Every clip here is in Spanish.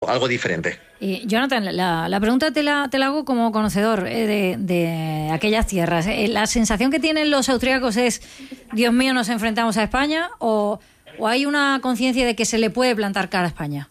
algo diferente. Y Jonathan, la pregunta te la hago como conocedor de aquellas tierras. ¿La sensación que tienen los austríacos es, Dios mío, nos enfrentamos a España, o hay una conciencia de que se le puede plantar cara a España?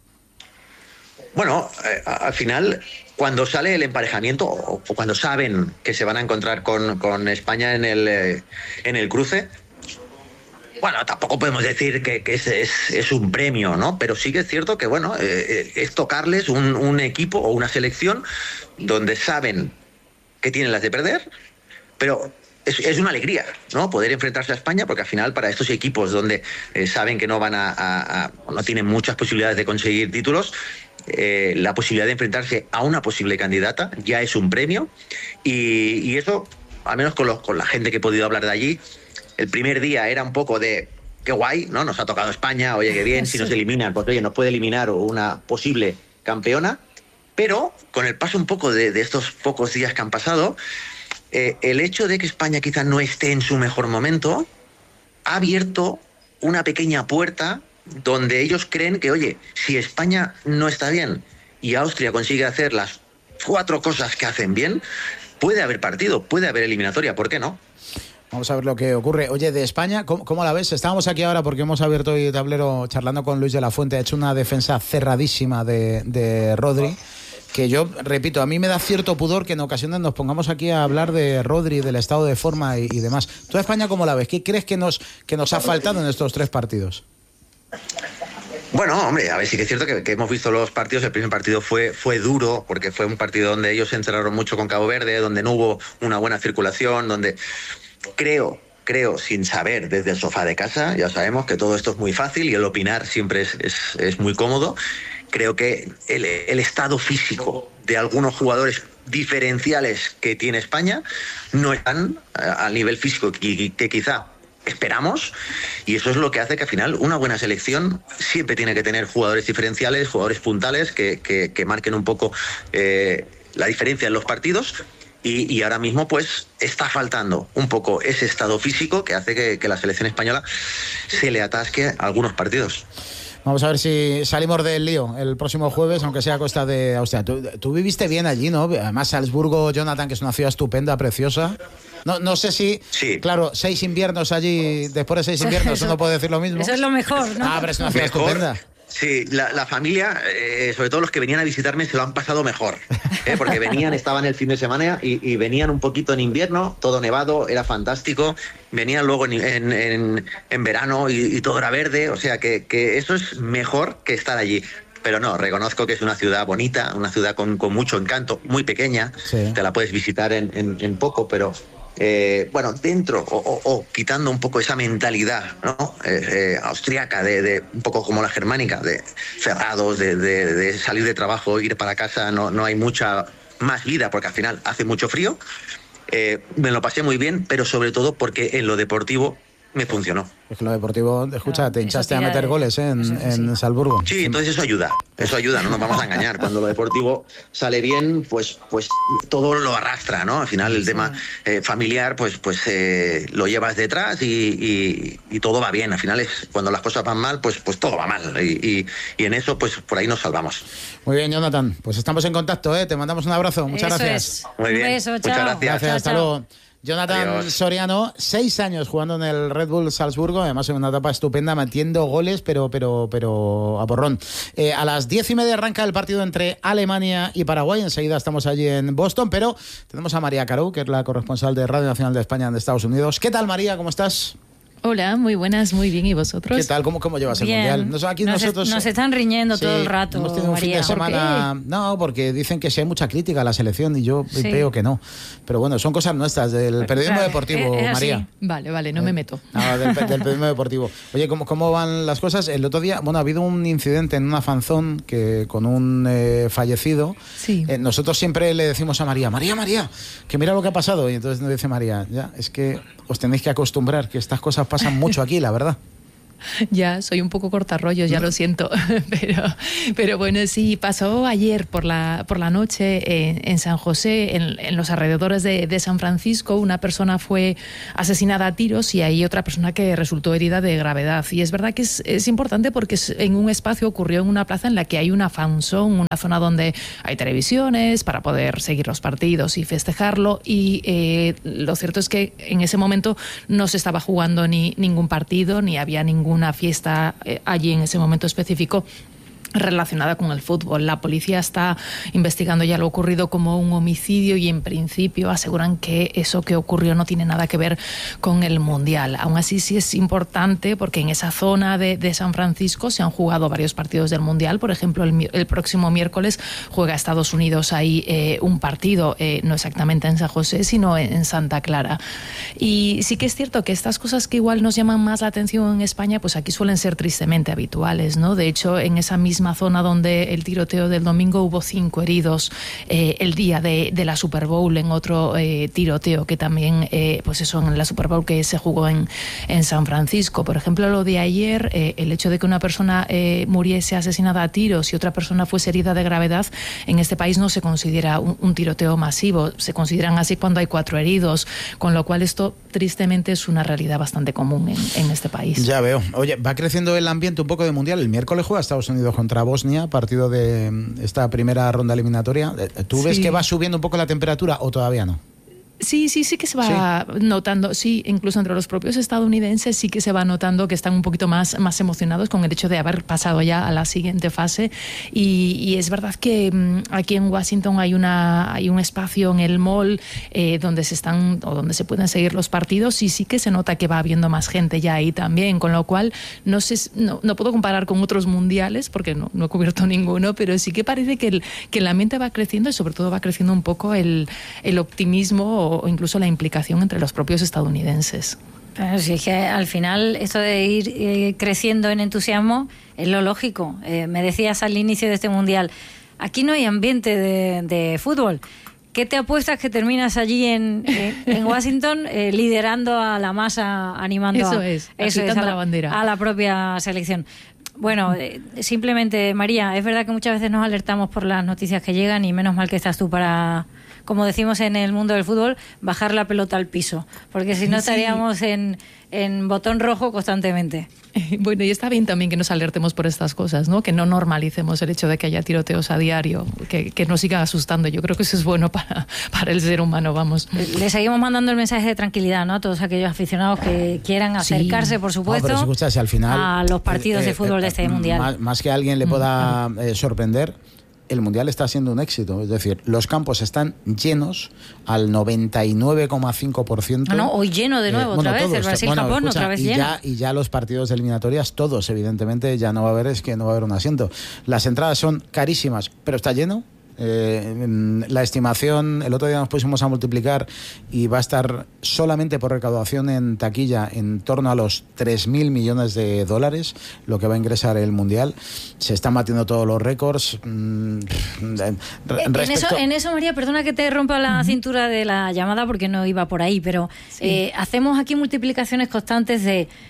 Bueno, al final, cuando sale el emparejamiento o cuando saben que se van a encontrar con España en el cruce, bueno, tampoco podemos decir que es un premio, ¿no? Pero sí que es cierto que, bueno, es tocarles un equipo o una selección donde saben que tienen las de perder, pero es una alegría, ¿no? Poder enfrentarse a España, porque al final para estos equipos donde saben que no van no tienen muchas posibilidades de conseguir títulos, la posibilidad de enfrentarse a una posible candidata ya es un premio, y eso, al menos con la gente que he podido hablar de allí, el primer día era un poco de qué guay, ¿no? Nos ha tocado España, oye, qué bien, si nos eliminan, pues oye, nos puede eliminar una posible campeona. Pero con el paso un poco de estos pocos días que han pasado, el hecho de que España quizá no esté en su mejor momento ha abierto una pequeña puerta donde ellos creen que, oye, si España no está bien y Austria consigue hacer las 4 cosas que hacen bien, puede haber partido, puede haber eliminatoria, ¿por qué no? Vamos a ver lo que ocurre. Oye, de España, ¿cómo la ves? Estábamos aquí ahora porque hemos abierto hoy el tablero charlando con Luis de la Fuente. Ha hecho una defensa cerradísima de Rodri, que yo, repito, a mí me da cierto pudor que en ocasiones nos pongamos aquí a hablar de Rodri, del estado de forma y demás. ¿Tú a España cómo la ves? ¿Qué crees que nos ha faltado en estos 3 partidos? Bueno, hombre, a ver, sí que es cierto que hemos visto los partidos. El primer partido fue duro, porque fue un partido donde ellos se encerraron mucho con Cabo Verde, donde no hubo una buena circulación, donde creo, sin saber desde el sofá de casa, ya sabemos que todo esto es muy fácil y el opinar siempre es muy cómodo. Creo que el estado físico de algunos jugadores diferenciales que tiene España no están al nivel físico que quizá esperamos, y eso es lo que hace que al final una buena selección siempre tiene que tener jugadores diferenciales, jugadores puntales que marquen un poco la diferencia en los partidos. Y ahora mismo pues está faltando un poco ese estado físico que hace que la selección española se le atasque algunos partidos. Vamos a ver si salimos del lío el próximo jueves, aunque sea a costa de Austria. Tú viviste bien allí, ¿no? Además, Salzburgo, Jonathan, que es una ciudad estupenda, preciosa. No sé si, sí. Claro, 6 inviernos allí, después de 6 inviernos, uno puede decir lo mismo. Eso es lo mejor, ¿no? Pero es una ciudad estupenda. Sí, la familia, sobre todo los que venían a visitarme, se lo han pasado mejor, porque estaban el fin de semana y venían un poquito en invierno, todo nevado, era fantástico, venían luego en verano y todo era verde, o sea que eso es mejor que estar allí. Pero no, reconozco que es una ciudad bonita, una ciudad con mucho encanto, muy pequeña, sí. Te la puedes visitar en poco, pero... bueno, dentro o quitando un poco esa mentalidad, ¿no? Austriaca, de un poco como la germánica, de cerrados, de salir de trabajo, ir para casa, no hay mucha más vida, porque al final hace mucho frío. Me lo pasé muy bien, pero sobre todo porque en lo deportivo me funcionó. Es que en lo deportivo, escucha, te hinchaste a meter goles en Salzburgo. Sí, entonces eso ayuda, no nos vamos a engañar. Cuando lo deportivo sale bien, pues todo lo arrastra, ¿no? Al final el tema familiar, pues lo llevas detrás y todo va bien. Al final cuando las cosas van mal, pues todo va mal. Y en eso, pues por ahí nos salvamos. Muy bien, Jonathan. Pues estamos en contacto, ¿eh? Te mandamos un abrazo. Muchas gracias. Muy bien. Un beso, muchas gracias. Gracias, hasta luego. Jonathan Adiós. Soriano, 6 años jugando en el Red Bull Salzburgo, además en una etapa estupenda, metiendo goles, pero a porrón. A las 10:30 arranca el partido entre Alemania y Paraguay. Enseguida estamos allí en Boston, pero tenemos a María Carou, que es la corresponsal de Radio Nacional de España en Estados Unidos. ¿Qué tal, María? ¿Cómo estás? Hola, muy buenas, muy bien. ¿Y vosotros? ¿Qué tal? ¿Cómo llevas el Mundial? Nos están riñendo todo el rato, hemos tenido un María. fin de semana... No, porque dicen que sí hay mucha crítica a la selección y yo veo que no. Pero bueno, son cosas nuestras del periodismo deportivo, María. Vale, no me meto. Del periodismo deportivo. Oye, ¿cómo van las cosas? El otro día, ha habido un incidente en una fanzón con un fallecido. Sí. Nosotros siempre le decimos a María, que mira lo que ha pasado. Y entonces nos dice María, ya, es que os tenéis que acostumbrar, que estas cosas pasan mucho aquí, la verdad. Ya, soy un poco cortarrollos, ya lo siento. Pero bueno, sí, pasó ayer por la noche en San José, en los alrededores de San Francisco. Una persona fue asesinada a tiros y hay otra persona que resultó herida de gravedad. Y es verdad que es importante porque en un espacio ocurrió en una plaza en la que hay una fan zone, una zona donde hay televisiones para poder seguir los partidos y festejarlo. Y lo cierto es que en ese momento no se estaba jugando ningún partido, ni había ninguna fiesta allí en ese momento específico relacionada con el fútbol. La policía está investigando ya lo ocurrido como un homicidio y en principio aseguran que eso que ocurrió no tiene nada que ver con el Mundial. Aún así sí es importante porque en esa zona de San Francisco se han jugado varios partidos del Mundial. Por ejemplo, el próximo miércoles juega Estados Unidos ahí un partido, no exactamente en San José, sino en Santa Clara. Y sí que es cierto que estas cosas que igual nos llaman más la atención en España, pues aquí suelen ser tristemente habituales, ¿no? De hecho, en esa misma zona donde el tiroteo del domingo hubo 5 heridos el día de la Super Bowl en otro tiroteo que también, pues eso, en la Super Bowl que se jugó en San Francisco. Por ejemplo, lo de ayer, el hecho de que una persona muriese asesinada a tiros y otra persona fuese herida de gravedad, en este país no se considera un tiroteo masivo, se consideran así cuando hay 4 heridos, con lo cual esto tristemente es una realidad bastante común en este país. Ya veo. Oye, va creciendo el ambiente un poco de Mundial. El miércoles juega Estados Unidos contra Bosnia, partido de esta primera ronda eliminatoria. ¿Tú ves que va subiendo un poco la temperatura o todavía no? Sí que se va notando, sí, incluso entre los propios estadounidenses sí que se va notando que están un poquito más emocionados con el hecho de haber pasado ya a la siguiente fase y es verdad que aquí en Washington hay un espacio en el mall donde se pueden seguir los partidos y sí que se nota que va habiendo más gente ya ahí también, con lo cual no puedo comparar con otros mundiales porque no he cubierto ninguno, pero sí que parece que el ambiente va creciendo y sobre todo va creciendo un poco el optimismo o incluso la implicación entre los propios estadounidenses. Pero sí, es que al final esto de ir creciendo en entusiasmo es lo lógico. Me decías al inicio de este Mundial, aquí no hay ambiente de fútbol. ¿Qué te apuestas que terminas allí en Washington liderando a la masa, animando agitando la bandera a la propia selección? Bueno, simplemente, María, es verdad que muchas veces nos alertamos por las noticias que llegan y menos mal que estás tú para, como decimos en el mundo del fútbol, bajar la pelota al piso, porque si no estaríamos en botón rojo constantemente. Bueno, y está bien también que nos alertemos por estas cosas, ¿no? Que no normalicemos el hecho de que haya tiroteos a diario, que nos sigan asustando. Yo creo que eso es bueno para el ser humano, vamos. Le seguimos mandando el mensaje de tranquilidad, ¿no? A todos aquellos aficionados que quieran acercarse, por supuesto, pero si al final, a los partidos de fútbol de este Mundial. Más que a alguien le pueda sorprender, el Mundial está siendo un éxito. Es decir, los campos están llenos al 99,5%. No, hoy lleno de nuevo, otra vez. El Brasil-Japón, otra vez lleno. Y ya los partidos de eliminatorias, todos, evidentemente, ya no va a haber un asiento. Las entradas son carísimas, pero está lleno. La estimación, el otro día nos pusimos a multiplicar y va a estar solamente por recaudación en taquilla en torno a los 3.000 millones de dólares, lo que va a ingresar el Mundial. Se están batiendo todos los récords. En eso, María, perdona que te rompa la cintura de la llamada porque no iba por ahí, pero hacemos aquí multiplicaciones constantes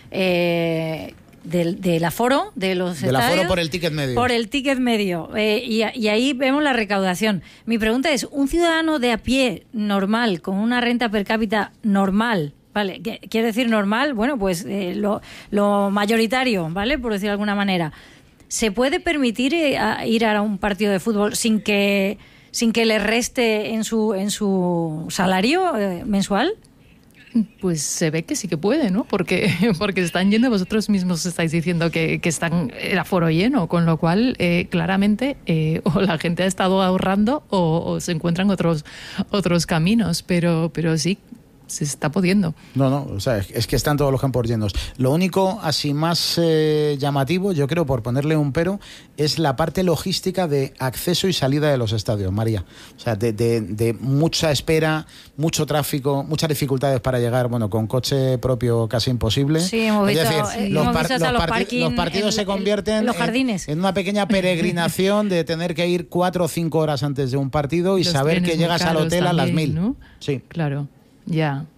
del aforo de los del estadios, aforo por el ticket medio. Por el ticket medio. Y ahí vemos la recaudación. Mi pregunta es, ¿un ciudadano de a pie normal, con una renta per cápita normal, ¿vale? ¿Quiere decir normal? Bueno, pues lo mayoritario, ¿vale? Por decir de alguna manera. ¿Se puede permitir ir a un partido de fútbol sin que le reste en su salario mensual? Pues se ve que sí que puede, ¿no? Porque están yendo, vosotros mismos estáis diciendo que están el aforo lleno, con lo cual claramente o la gente ha estado ahorrando o se encuentran otros caminos, pero sí, se está pudiendo. No, o sea, es que están todos los campos llenos. Lo único así más llamativo, yo creo, por ponerle un pero, es la parte logística de acceso y salida de los estadios, María. O sea, de mucha espera, mucho tráfico, muchas dificultades para llegar, bueno, con coche propio casi imposible. Sí, hemos visto, los partidos se convierten los jardines. En una pequeña peregrinación de tener que ir 4 o 5 horas antes de un partido y los saber que llegas al hotel también, a las 1000. ¿No? Sí. Claro. Ya.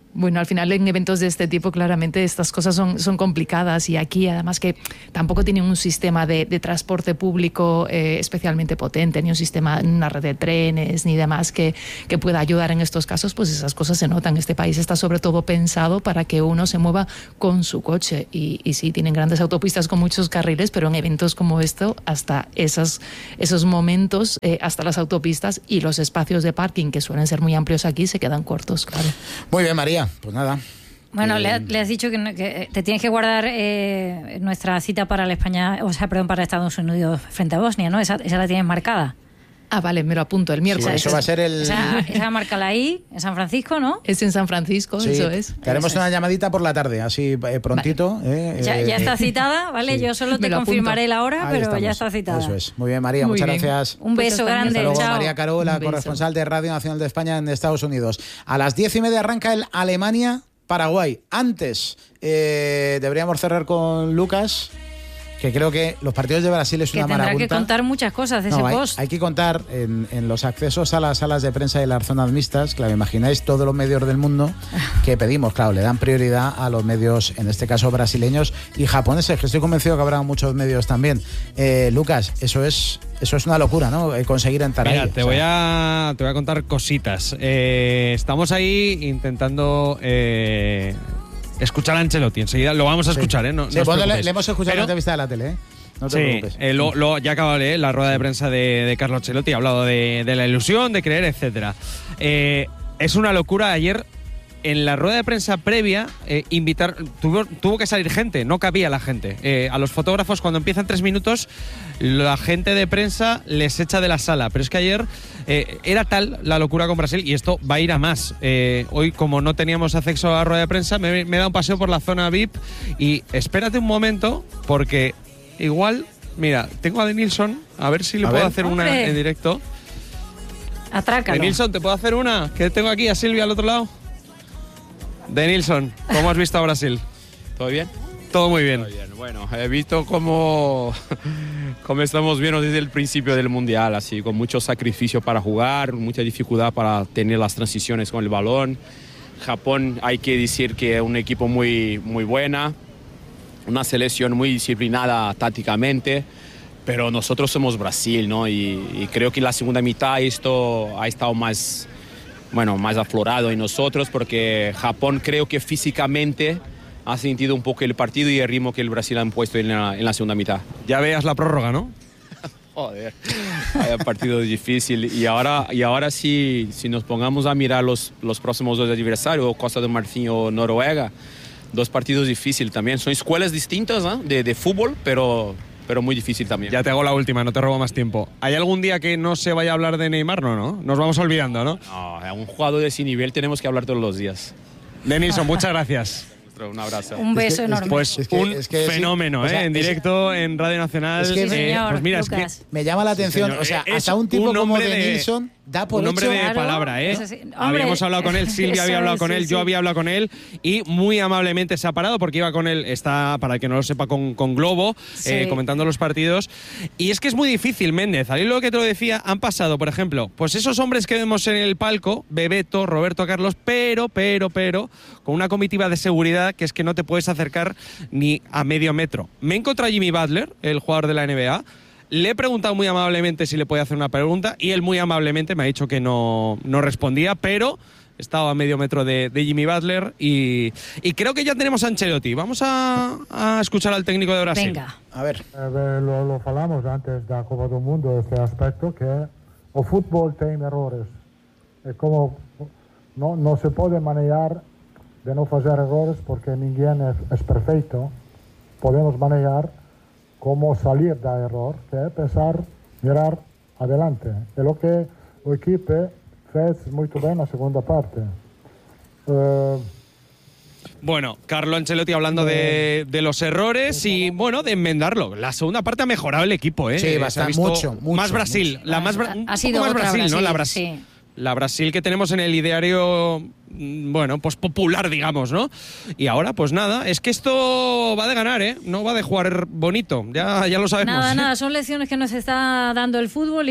Bueno, al final en eventos de este tipo claramente estas cosas son complicadas, y aquí además que tampoco tienen un sistema de transporte público especialmente potente, ni un sistema, una red de trenes ni demás que pueda ayudar en estos casos, pues esas cosas se notan. Este país está sobre todo pensado para que uno se mueva con su coche, y sí, tienen grandes autopistas con muchos carriles, pero en eventos como esto, hasta esos momentos, hasta las autopistas y los espacios de parking, que suelen ser muy amplios aquí, se quedan cortos, claro. Muy bien, María. Pues nada. Bueno, le has dicho que te tienes que guardar nuestra cita para la España, para Estados Unidos frente a Bosnia, ¿no? Esa la tienes marcada. Ah, vale, me lo apunto el miércoles. Sí, eso va a ser el... Esa márcala ahí, en San Francisco, ¿no? Es en San Francisco, sí, eso es. Te haremos una llamadita por la tarde, así prontito. Vale. Ya está citada, ¿vale? Sí. Yo solo te confirmaré la hora, pero estamos. Ya está citada. Eso es. Muy bien, María, muchas gracias. Un beso grande, Hasta luego, chao. María Caro, la corresponsal de Radio Nacional de España en Estados Unidos. A las 10:30 arranca el Alemania-Paraguay. Antes, deberíamos cerrar con Lucas, que creo que los partidos de Brasil es una marabunta. Tendrá que contar muchas cosas de ese post. Hay que contar en los accesos a las salas de prensa y las zonas mixtas, claro, imagináis todos los medios del mundo que pedimos, claro, le dan prioridad a los medios, en este caso brasileños y japoneses, que estoy convencido que habrá muchos medios también. Lucas, eso es una locura, ¿no? Conseguir entrar ahí. Te voy a contar cositas. Estamos ahí intentando... escuchar a Ancelotti, enseguida lo vamos a escuchar, ¿eh? No le hemos escuchado la entrevista de la tele, ¿eh? No te preocupes. Ya acaba de leer la rueda de prensa de Carlo Ancelotti, ha hablado de la ilusión, de creer, etcétera. Es una locura. Ayer, en la rueda de prensa previa, tuvo que salir gente, no cabía la gente. A los fotógrafos, cuando empiezan 3 minutos, la gente de prensa les echa de la sala. Pero es que ayer era tal la locura con Brasil, y esto va a ir a más. Hoy, como no teníamos acceso a la rueda de prensa, me he dado un paseo por la zona VIP, y espérate un momento, porque igual, mira, tengo a Denilson, a ver si le puedo hacer una en directo. Atrácalo. Denilson, ¿te puedo hacer una? Que tengo aquí a Silvia al otro lado. Denilson, ¿cómo has visto a Brasil? ¿Todo bien? Todo muy bien. Todo bien. Bueno, he visto cómo estamos viendo desde el principio del Mundial, así, con mucho sacrificio para jugar, mucha dificultad para tener las transiciones con el balón. Japón, hay que decir que es un equipo muy, muy buena, una selección muy disciplinada tácticamente, pero nosotros somos Brasil, ¿no? Y creo que en la segunda mitad esto ha estado más aflorado en nosotros, porque Japón creo que físicamente ha sentido un poco el partido y el ritmo que el Brasil ha puesto en la segunda mitad. Ya veas la prórroga, ¿no? Joder, hay partido difícil. Y ahora si nos pongamos a mirar los próximos 2 adversarios, Costa do Marfim o Noruega, 2 partidos difíciles también. Son escuelas distintas, ¿no? de fútbol, pero muy difícil también. Ya te hago la última, no te robo más tiempo. ¿Hay algún día que no se vaya a hablar de Neymar? No. Nos vamos olvidando, ¿no? No, a un jugador de ese nivel tenemos que hablar todos los días. Denilson, muchas gracias. Un abrazo. Un beso enorme. Pues un fenómeno, en directo en Radio Nacional. Señor, pues mira, Lucas. es que me llama la atención, o sea, hasta un tipo como Denilson da por un hombre hecho, de palabra, ¿eh? Habíamos hablado con él, Silvia había hablado con él, yo había hablado con él, y muy amablemente se ha parado, porque iba con él, está, para el que no lo sepa, con Globo, comentando los partidos. Y es que es muy difícil, Méndez, al hilo lo que te lo decía, han pasado, por ejemplo, pues esos hombres que vemos en el palco, Bebeto, Roberto Carlos, pero, con una comitiva de seguridad que es que no te puedes acercar ni a medio metro. Me he encontrado a Jimmy Butler, el jugador de la NBA. Le he preguntado muy amablemente si le podía hacer una pregunta, y él muy amablemente me ha dicho que no respondía, pero estaba a medio metro de Jimmy Butler, y creo que ya tenemos a Ancelotti. Vamos a escuchar al técnico de Brasil. Venga. A ver. Lo falamos antes da Copa do Mundo, este aspecto, que o fútbol tiene errores. Es como no se puede manejar de no hacer errores, porque ninguém es perfecto. Podemos manejar cómo salir del error, que es pensar, mirar adelante. Es lo que el equipo fez muy bien en la segunda parte. Bueno, Carlo Ancelotti hablando de los errores y, bueno, de enmendarlo. La segunda parte ha mejorado el equipo, ¿eh? Sí, bastante, mucho. Más Brasil. Ha sido más otra Brasil, ¿no? Sí. La Brasil que tenemos en el ideario, bueno, pues popular, digamos, ¿no? Y ahora, pues nada, es que esto va de ganar, ¿eh? No va de jugar bonito, ya lo sabemos. Nada, son lecciones que nos está dando el fútbol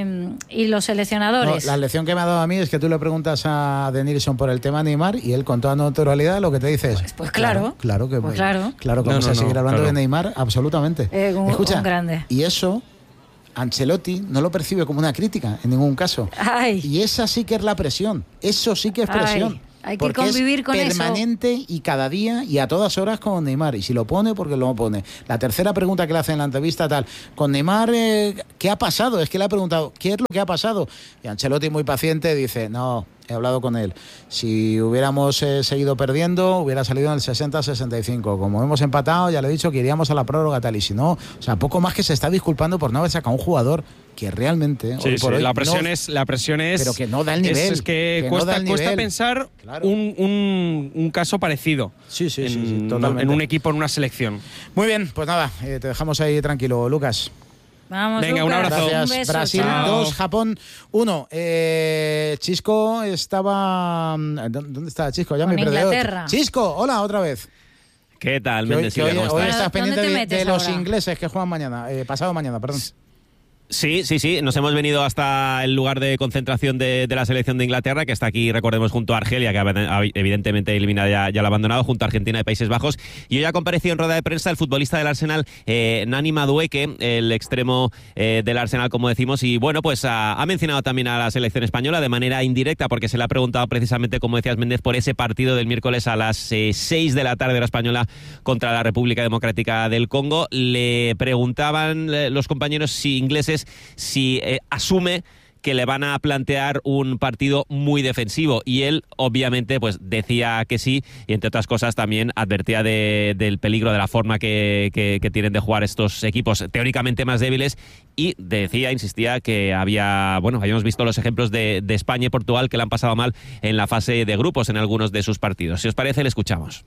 y los seleccionadores. No, la lección que me ha dado a mí es que tú le preguntas a Denilson por el tema Neymar y él con toda naturalidad lo que te dice es... Pues claro. Claro que claro que vamos a seguir hablando de Neymar, absolutamente. Escucha, un grande. Y eso... Ancelotti no lo percibe como una crítica en ningún caso. Ay. Y esa sí que es la presión. Eso sí que es presión. Hay que convivir con eso. Permanente y cada día y a todas horas con Neymar. Y si lo pone, porque lo pone. La tercera pregunta que le hacen en la entrevista, tal. Con Neymar, ¿qué ha pasado? Es que le ha preguntado, ¿qué es lo que ha pasado? Y Ancelotti, muy paciente, dice, no, he hablado con él. Si hubiéramos seguido perdiendo, hubiera salido en el 60-65. Como hemos empatado, ya le he dicho que iríamos a la prórroga, tal. Y si no, o sea, poco más que se está disculpando por no haber sacado un jugador que realmente hoy por hoy la presión es pero que no da el nivel, es que cuesta pensar claro. un caso parecido totalmente. En un equipo, en una selección. Muy bien, pues nada, te dejamos ahí tranquilo, Lucas. Vamos, venga, Lucas, un abrazo. Gracias. Un beso, Brasil chao. 2, Japón 1. Chisco estaba... ¿Dónde está Chisco? Ya Con me he perdido. Inglaterra. Chisco, hola otra vez. ¿Qué tal, Méndez? Hoy estás pendiente de los ahora? ingleses que juegan pasado mañana, perdón. Sí, nos hemos venido hasta el lugar de concentración de la selección de Inglaterra, que está aquí, recordemos, junto a Argelia, que evidentemente eliminada ya lo ha abandonado, junto a Argentina y Países Bajos. Y hoy ha comparecido en rueda de prensa el futbolista del Arsenal, Nani Madueke, el extremo del Arsenal, como decimos, y bueno, pues ha mencionado también a la selección española de manera indirecta, porque se le ha preguntado precisamente, como decías, Méndez, por ese partido del miércoles a las 6 de la tarde hora española contra la República Democrática del Congo. Le preguntaban los compañeros ingleses si asume que le van a plantear un partido muy defensivo, y él obviamente pues decía que sí, y entre otras cosas también advertía del peligro de la forma que tienen de jugar estos equipos teóricamente más débiles, y insistía que habíamos visto los ejemplos de España y Portugal que le han pasado mal en la fase de grupos en algunos de sus partidos. Si os parece, le escuchamos.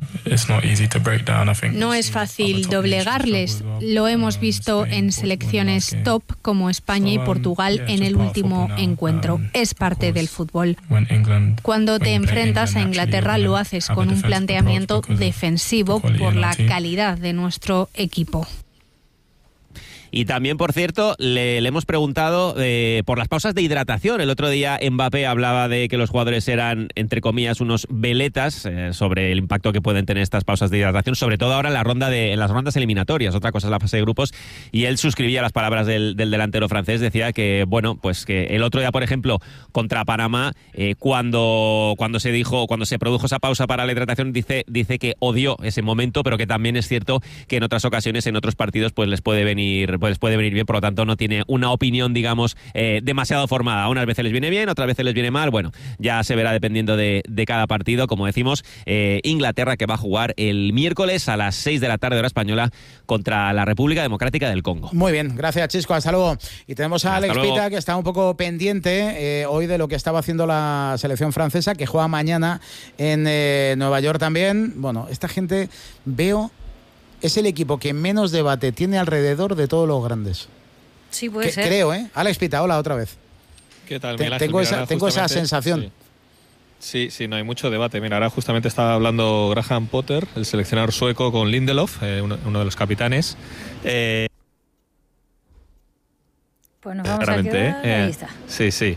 No es fácil doblegarles. Lo hemos visto en selecciones top como España y Portugal en el último encuentro. Es parte del fútbol. Cuando te enfrentas a Inglaterra lo haces con un planteamiento defensivo por la calidad de nuestro equipo. Y también, por cierto, le hemos preguntado por las pausas de hidratación. El otro día Mbappé hablaba de que los jugadores eran, entre comillas, unos veletas sobre el impacto que pueden tener estas pausas de hidratación, sobre todo ahora en las rondas eliminatorias. Otra cosa es la fase de grupos, y él suscribía las palabras del delantero francés. Decía que, bueno, pues que el otro día, por ejemplo, contra Panamá, cuando se produjo esa pausa para la hidratación, dice que odió ese momento, pero que también es cierto que en otras ocasiones, en otros partidos, pues les puede venir bien, por lo tanto no tiene una opinión, digamos, demasiado formada. Unas veces les viene bien, otras veces les viene mal. Bueno, ya se verá dependiendo de cada partido. Como decimos, Inglaterra, que va a jugar el miércoles a las 6 de la tarde hora española contra la República Democrática del Congo. Muy bien, gracias, Chisco, hasta luego. Y tenemos a Alex Pita, que está un poco pendiente hoy de lo que estaba haciendo la selección francesa, que juega mañana en Nueva York también. Bueno, esta gente es el equipo que menos debate tiene alrededor de todos los grandes. Sí, puede ser. Creo, Alex Pita, hola otra vez. ¿Qué tal, Miguel Ángel? Tengo esa sensación. Sí, no hay mucho debate. Mira, ahora justamente estaba hablando Graham Potter, el seleccionador sueco, con Lindelof, uno de los capitanes. Pues nos vamos a quedar ahí está. Sí.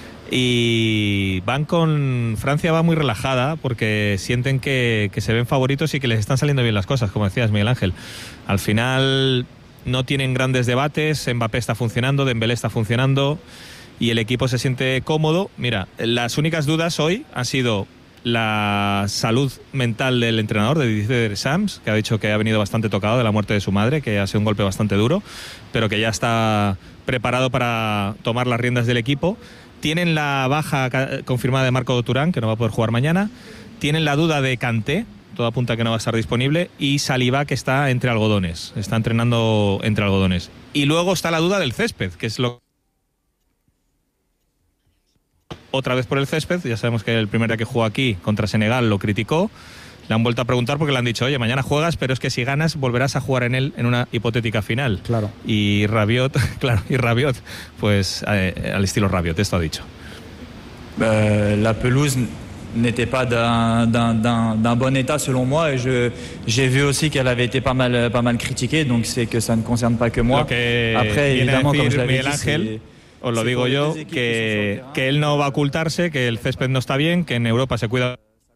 Y Francia va muy relajada porque sienten que se ven favoritos y que les están saliendo bien las cosas, como decías, Miguel Ángel. Al final no tienen grandes debates, Mbappé está funcionando, Dembélé está funcionando y el equipo se siente cómodo. Mira, las únicas dudas hoy han sido la salud mental del entrenador, de Didier Deschamps, que ha dicho que ha venido bastante tocado de la muerte de su madre, que ha sido un golpe bastante duro, pero que ya está preparado para tomar las riendas del equipo. Tienen la baja confirmada de Marco Turán, que no va a poder jugar mañana. Tienen la duda de Kanté, todo apunta que no va a estar disponible. Y Saliba, que está entre algodones. Está entrenando entre algodones. Y luego está la duda del césped, que es otra vez por el césped. Ya sabemos que el primer día que jugó aquí contra Senegal lo criticó. Le han vuelto a preguntar porque le han dicho, oye, mañana juegas, pero es que si ganas volverás a jugar en él en una hipotética final. Claro. Y Rabiot, pues al estilo Rabiot, esto ha dicho. La pelouse n'était pas d'un bon état selon moi, et j'ai vu aussi qu'elle avait été pas mal critiquée, donc c'est que ça ne concerne pas que moi. Après, évidemment, comme je l'avais dit, os lo digo yo, que él no va a ocultarse, que el césped no está bien, que en Europa se cuida.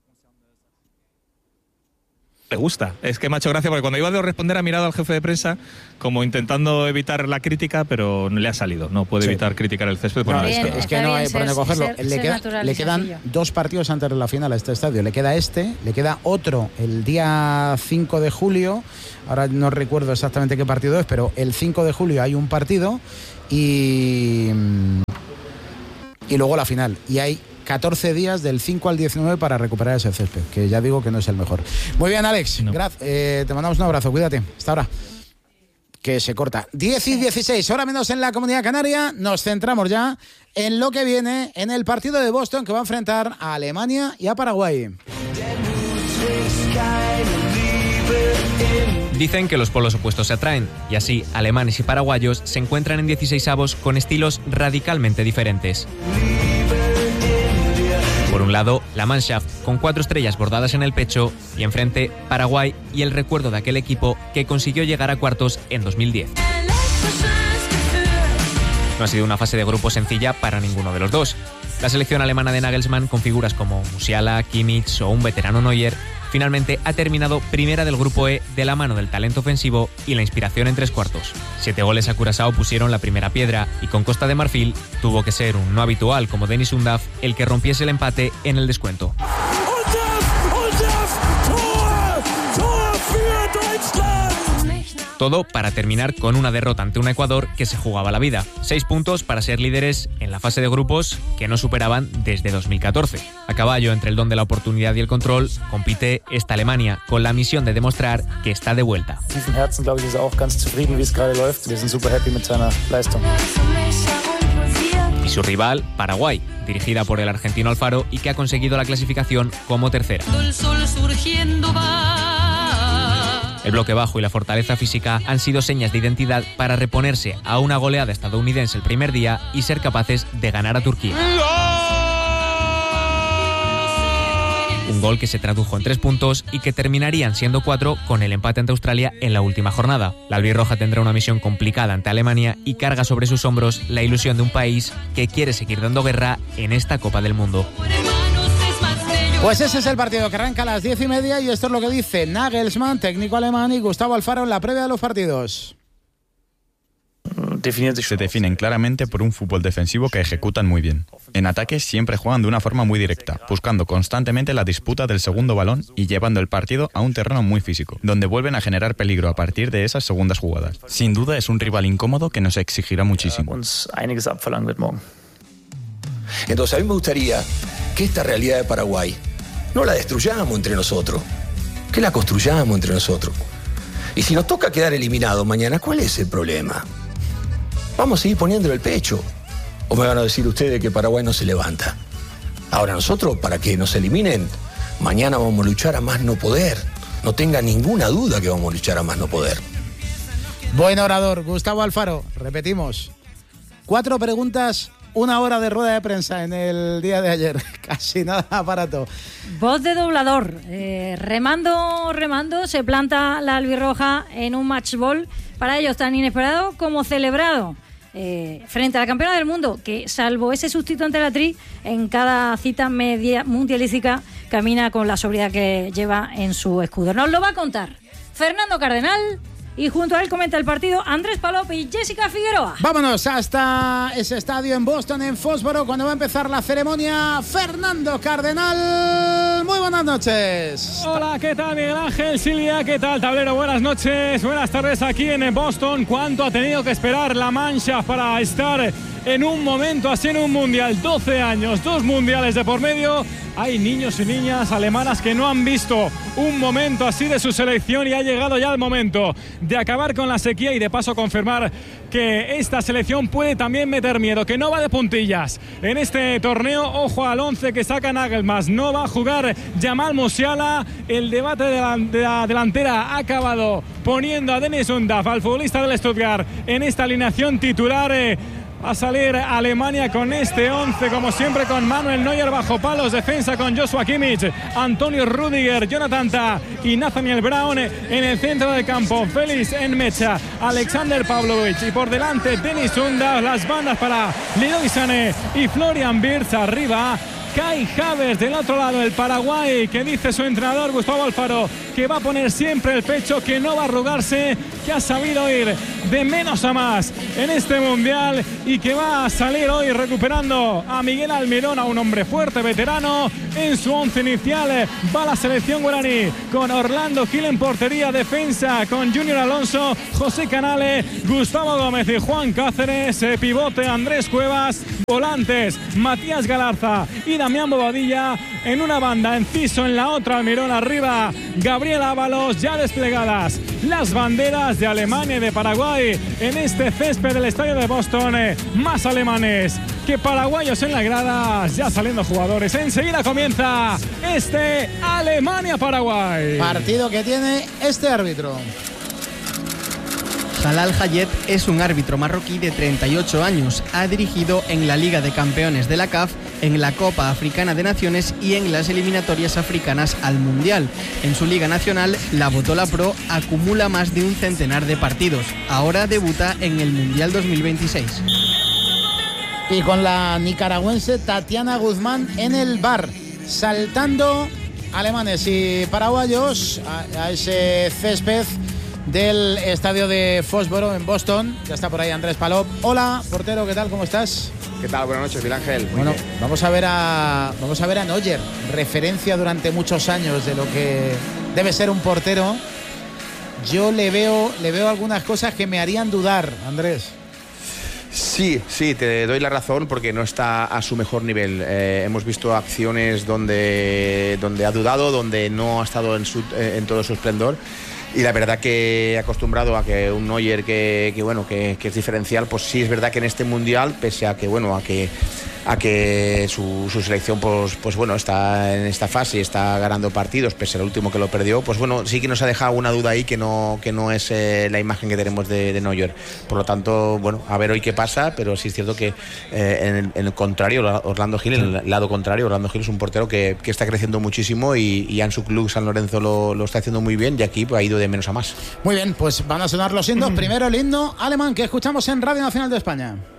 Le gusta. Es que me ha hecho gracia porque cuando iba a responder ha mirado al jefe de prensa como intentando evitar la crítica, pero no le ha salido. No puede evitar criticar el césped. No, es que no hay por dónde cogerlo. Le quedan 2 partidos antes de la final a este estadio. Le queda le queda otro el día 5 de julio. Ahora no recuerdo exactamente qué partido es, pero el 5 de julio hay un partido y luego la final. Y hay 14 días del 5 al 19 para recuperar ese césped, que ya digo que no es el mejor. Muy bien, Alex, te mandamos un abrazo, cuídate, hasta ahora. Que se corta. 10 y 16, ahora menos en la Comunidad Canaria. Nos centramos ya en lo que viene en el partido de Boston, que va a enfrentar a Alemania y a Paraguay. Dicen que los polos opuestos se atraen, y así alemanes y paraguayos se encuentran en 16avos con estilos radicalmente diferentes. Por un lado, la Mannschaft, con 4 estrellas bordadas en el pecho, y enfrente, Paraguay y el recuerdo de aquel equipo que consiguió llegar a cuartos en 2010. No ha sido una fase de grupo sencilla para ninguno de los dos. La selección alemana de Nagelsmann, con figuras como Musiala, Kimmich o un veterano Neuer, finalmente ha terminado primera del grupo E de la mano del talento ofensivo y la inspiración en 3 cuartos. 7 goles a Curazao pusieron la primera piedra, y con Costa de Marfil tuvo que ser un no habitual como Dennis Undav el que rompiese el empate en el descuento. Todo para terminar con una derrota ante un Ecuador que se jugaba la vida. 6 puntos para ser líderes en la fase de grupos que no superaban desde 2014. A caballo entre el don de la oportunidad y el control, compite esta Alemania con la misión de demostrar que está de vuelta. Y su rival, Paraguay, dirigida por el argentino Alfaro y que ha conseguido la clasificación como tercera. El bloque bajo y la fortaleza física han sido señas de identidad para reponerse a una goleada estadounidense el primer día y ser capaces de ganar a Turquía. Un gol que se tradujo en 3 puntos y que terminarían siendo 4 con el empate ante Australia en la última jornada. La albirroja tendrá una misión complicada ante Alemania y carga sobre sus hombros la ilusión de un país que quiere seguir dando guerra en esta Copa del Mundo. Pues ese es el partido que arranca a las 10:30 y esto es lo que dice Nagelsmann, técnico alemán, y Gustavo Alfaro en la previa de los partidos. Se definen claramente por un fútbol defensivo que ejecutan muy bien. En ataque siempre juegan de una forma muy directa, buscando constantemente la disputa del segundo balón y llevando el partido a un terreno muy físico, donde vuelven a generar peligro a partir de esas segundas jugadas. Sin duda es un rival incómodo que nos exigirá muchísimo. Entonces a mí me gustaría que esta realidad de Paraguay no la destruyamos entre nosotros, que la construyamos entre nosotros. Y si nos toca quedar eliminados mañana, ¿cuál es el problema? Vamos a seguir poniéndole el pecho. ¿O me van a decir ustedes que Paraguay no se levanta? Ahora nosotros, para que nos eliminen, mañana vamos a luchar a más no poder. No tenga ninguna duda que vamos a luchar a más no poder. Buen orador, Gustavo Alfaro. Repetimos. 4 preguntas, 1 hora de rueda de prensa en el día de ayer. Casi nada aparato. Voz de doblador. Remando, se planta la albirroja en un match ball. Para ellos tan inesperado como celebrado. Frente a la campeona del mundo, que salvo ese sustito ante la tri, en cada cita media mundialística camina con la sobriedad que lleva en su escudo. Nos lo va a contar Fernando Cardenal, y junto a él comenta el partido Andrés Palop y Jessica Figueroa. Vámonos hasta ese estadio en Boston, en Fósforo, cuando va a empezar la ceremonia. Fernando Cardenal, muy buenas noches. Hola, ¿qué tal Miguel Ángel? Silvia, ¿qué tal tablero? Buenas noches, buenas tardes aquí en Boston. ¿Cuánto ha tenido que esperar la Mannschaft para estar en un momento así en un mundial? 12 años, 2 mundiales de por medio. Hay niños y niñas alemanas que no han visto un momento así de su selección, y ha llegado ya el momento de acabar con la sequía y de paso confirmar que esta selección puede también meter miedo, que no va de puntillas en este torneo. Ojo al 11 que saca Nagelsmann. No va a jugar Jamal Musiala. El debate de la delantera ha acabado poniendo a Dennis Undav, al futbolista del Stuttgart, en esta alineación titular. a salir Alemania con este 11, como siempre, con Manuel Neuer bajo palos, defensa con Joshua Kimmich, Antonio Rüdiger, Jonathan Tah y Nathaniel Brown en el centro del campo, Félix Nmecha, Alexander Pavlovich y por delante Denis Undav, las bandas para Leroy Sané y Florian Wirtz, arriba Kai Havertz, del otro lado el Paraguay, que dice su entrenador Gustavo Alfaro que va a poner siempre el pecho, que no va a arrugarse, que ha sabido ir de menos a más en este Mundial y que va a salir hoy recuperando a Miguel Almirón, a un hombre fuerte, veterano. En su once inicial va la selección guaraní con Orlando Gil en portería, defensa con Junior Alonso, José Canale, Gustavo Gómez y Juan Cáceres, pivote Andrés Cuevas, volantes Matías Galarza y Damián Bobadilla, en una banda Enciso, en la otra Almirón, arriba Gabriel Ábalos, ya desplegadas las banderas de Alemania y de Paraguay en este césped del estadio de Boston. Más alemanes que paraguayos en las gradas, ya saliendo jugadores. Enseguida comienza este Alemania-Paraguay. Partido que tiene este árbitro. Jalal Hayet es un árbitro marroquí de 38 años. Ha dirigido en la Liga de Campeones de la CAF, en la Copa Africana de Naciones y en las eliminatorias africanas al Mundial. En su Liga Nacional, la Botola Pro acumula más de un centenar de partidos. Ahora debuta en el Mundial 2026. Y con la nicaragüense Tatiana Guzmán en el bar, saltando alemanes y paraguayos a ese césped del estadio de Foxboro en Boston. Ya está por ahí Andrés Palop. Hola, portero, ¿qué tal? ¿Cómo estás? ¿Qué tal? Buenas noches, Miguel Ángel. Bueno, vamos a ver a Neuer, referencia durante muchos años de lo que debe ser un portero. Yo le veo algunas cosas que me harían dudar, Andrés. Sí, te doy la razón porque no está a su mejor nivel. Hemos visto acciones donde ha dudado, donde no ha estado en todo su esplendor. Y la verdad que acostumbrado a que un Neuer que es diferencial, pues sí es verdad que en este Mundial, pese a que su selección pues está en esta fase y está ganando partidos, pese al último que lo perdió, pues bueno, sí que nos ha dejado una duda ahí que no es la imagen que tenemos de Neuer. Por lo tanto, bueno, a ver hoy qué pasa, pero sí es cierto que en el contrario, Orlando Gil, en el lado contrario, Orlando Gil es un portero que está creciendo muchísimo y en su club San Lorenzo lo está haciendo muy bien y aquí pues, ha ido de menos a más. Muy bien, pues van a sonar los himnos. Primero el himno alemán que escuchamos en Radio Nacional de España.